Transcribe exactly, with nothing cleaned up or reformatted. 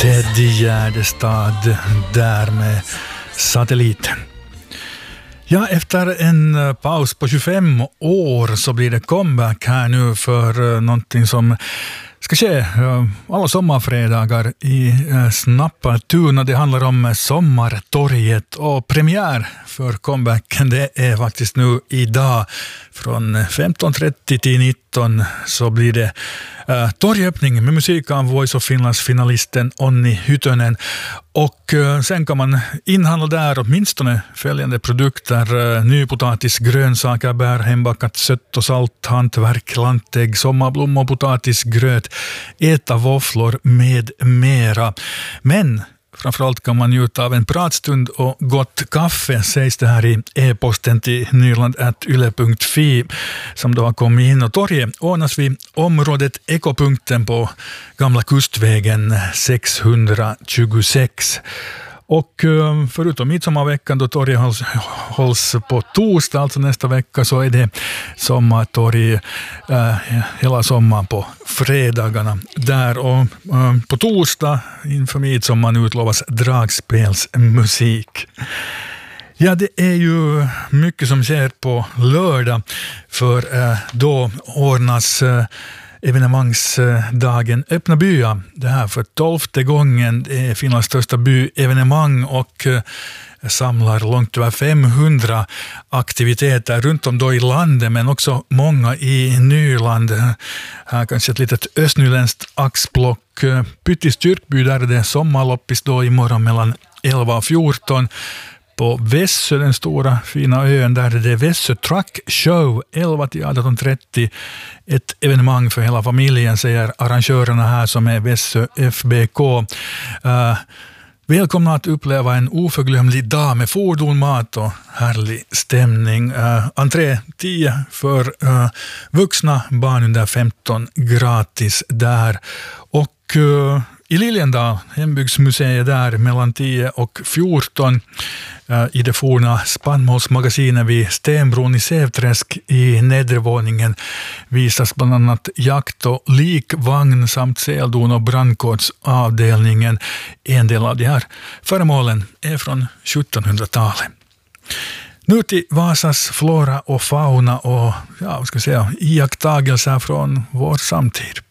Teddy Gärdestad där med Satelliten. Ja, efter en paus på tjugofem år så blir det comeback här nu för någonting som ska ske alla sommarfredagar i Snappartuna. Det handlar om Sommartorget och premiär för comebacken det är faktiskt nu idag från femton trettio till nitton så blir det uh, torgöppning med musik av Voice of Finlands finalisten Onni Hytönen. Och uh, sen kan man inhandla där åtminstone följande produkter: uh, nypotatis, grönsaker, bär, hembackat, sött och salt, hantverk, lantägg, sommarblommor, potatis, gröt, äta våfflor med mera. Men framförallt kan man njuta av en pratstund och gott kaffe, sägs det här i e-posten till nyland at yle punkt fi som då har kommit in. Och torget ordnas vid området Ekopunkten på Gamla Kustvägen sexhundratjugosex. Och förutom midsommarveckan då torget hålls, hålls på torsdag, alltså nästa vecka, så är det sommartorg äh, hela sommaren på fredagarna där. Och äh, på torsdag inför midsommar utlovas dragspelsmusik. Ja, det är ju mycket som sker på lördag för äh, då ordnas äh, evenemangsdagen Öppna byar. Det här för tolfte gången. Det är Finlands största byevenemang och eh, samlar långt över femhundra aktiviteter runt om då i landet, men också många i Nyland. Här kanske ett litet östnyländskt axplock. Pyttis kyrkby, där är det sommarloppis då imorgon mellan elva och fjorton. På Vässö, den stora fina ön, där är det Vässö Truck Show elva till arton trettio. Ett evenemang för hela familjen, säger arrangörerna här som är Vässö F B K. Uh, välkomna att uppleva en oförglömlig dag med fordon, mat och härlig stämning. Uh, entré tio för uh, vuxna, barn under femton gratis där. Och uh, i Liljendal, hembygdsmuseet där mellan tio och fjorton uh, i det forna spannmålsmagasinet vid Stenbron i Sävträsk i nedrevåningen visas bland annat jakt- och likvagn samt seldon- och brandkårsavdelningen. En del av de här föremålen är från sjuttonhundratalet. Nu till Vasas flora och fauna och ja, vad ska jag säga, iakttagelser från vår samtid.